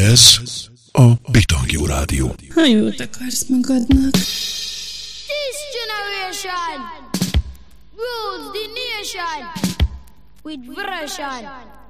Ez a Bitangjú Rádió. Ha jót akarsz magadnak. This generation rules the nation with version.